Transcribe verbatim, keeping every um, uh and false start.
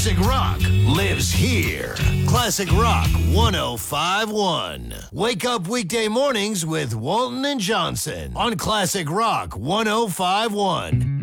Classic Rock lives here. Classic Rock one oh five point one. Wake up weekday mornings with Walton and Johnson on Classic Rock one oh five point one.